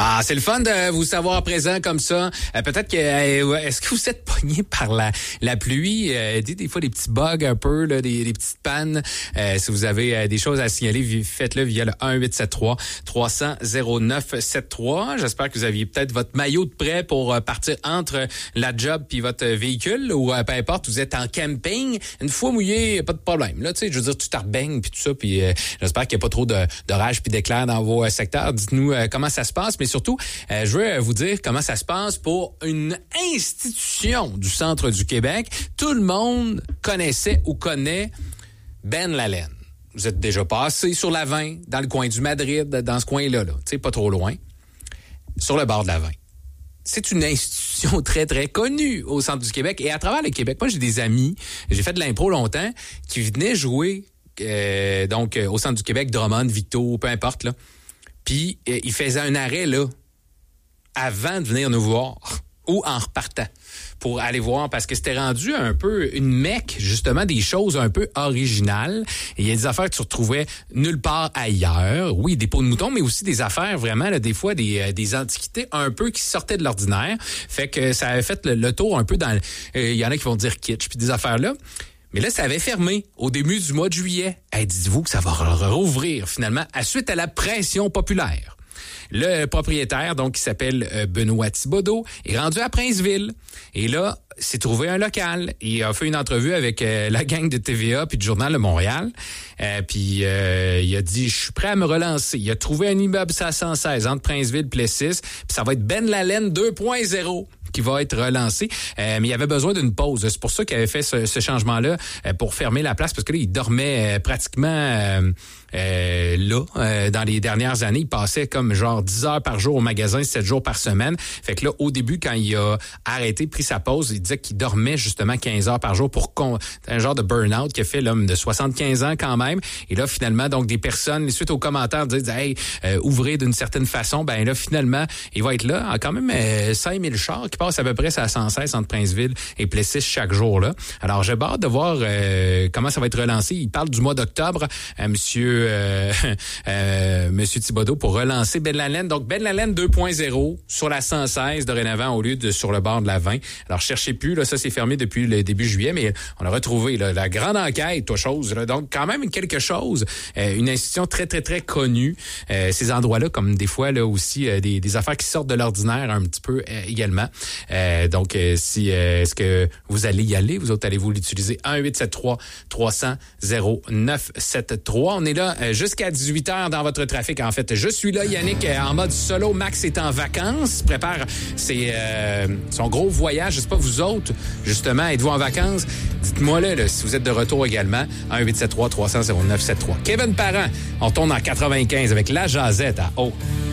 Ah, c'est le fun de vous savoir présent comme ça. Peut-être que est-ce que vous êtes pogné par la pluie? Des fois des petits bugs un peu, là, des petites pannes. Si vous avez des choses à signaler, faites-le via le 1-873-300-0973. J'espère que vous aviez peut-être votre maillot de prêt pour partir entre la job puis votre véhicule, ou peu importe, vous êtes en camping. Une fois mouillé, pas de problème. Là, tu sais, je veux dire, tu t'arbaignes puis tout ça, puis j'espère qu'il n'y a pas trop d'orage puis d'éclairs dans vos secteurs. Dites-nous comment ça se passe, mais surtout, je veux vous dire comment ça se passe pour une institution du centre du Québec. Tout le monde connaissait ou connaît Ben Lalaine. Vous êtes déjà passé sur la 20, dans le coin du Madrid, dans ce coin-là, tu sais, pas trop loin, sur le bord de la 20. C'est une institution très, très connue au centre du Québec et à travers le Québec. Moi, j'ai des amis, j'ai fait de l'impro longtemps, qui venaient jouer au centre du Québec, Drummond, Victo, peu importe, là. Puis, ils faisaient un arrêt, là, avant de venir nous voir, ou en repartant, pour aller voir, parce que c'était rendu un peu une mecque, justement, des choses un peu originales. Et il y a des affaires que tu retrouvais nulle part ailleurs. Oui, des peaux de mouton, mais aussi des affaires vraiment, là, des fois, des antiquités un peu qui sortaient de l'ordinaire. Fait que ça avait fait le tour un peu dans... Il y en a qui vont dire kitsch, puis des affaires-là. Mais là, ça avait fermé au début du mois de juillet. Hey, dites-vous que ça va rouvrir, finalement, suite à la pression populaire. Le propriétaire, donc, qui s'appelle Benoît Thibodeau, est rendu à Princeville. Et là, s'est trouvé un local. Il a fait une entrevue avec la gang de TVA puis du Journal de Montréal. Puis il a dit, je suis prêt à me relancer. Il a trouvé un immeuble à 116 entre Princeville et Plessis. Puis ça va être Ben Lalaine 2.0 qui va être relancé. Mais il avait besoin d'une pause. C'est pour ça qu'il avait fait ce changement-là pour fermer la place, parce que là, il dormait pratiquement dans les dernières années. Il passait comme genre 10 heures par jour au magasin, 7 jours par semaine. Fait que là, au début, quand il a arrêté, pris sa pause, il disait qu'il dormait justement 15 heures par jour pour un genre de burn-out qu'il a fait l'homme de 75 ans quand même. Et là, finalement, donc des personnes, suite aux commentaires, disent hey, ouvrez d'une certaine façon. Ben là, finalement, il va être là. Quand même 5000 chars qui passent à peu près à 116 entre Princeville et Plessis chaque jour là. Alors, j'ai hâte de voir comment ça va être relancé. Il parle du mois d'octobre, Monsieur Thibodeau, pour relancer Ben Lalaine. Donc, Ben Lalaine 2.0 sur la 116 dorénavant au lieu de sur le bord de la 20. Alors, cherchez plus, là, ça c'est fermé depuis le début juillet, mais on a retrouvé là, la grande enquête, chose. Là. Donc, quand même quelque chose, une institution très, très, très connue. Ces endroits-là, comme des fois là aussi, des affaires qui sortent de l'ordinaire un petit peu également. Donc, si est-ce que vous allez y aller, vous autres, allez-vous l'utiliser? 1-873-300-0973. On est là jusqu'à 18h dans votre trafic. En fait, je suis là, Yannick, en mode solo. Max est en vacances, prépare son gros voyage. Je sais pas, vous autres, justement, êtes-vous en vacances? Dites-moi là, si vous êtes de retour également. 1-873-300-0973. Kevin Parent, on tourne en 95 avec La Jazette à O.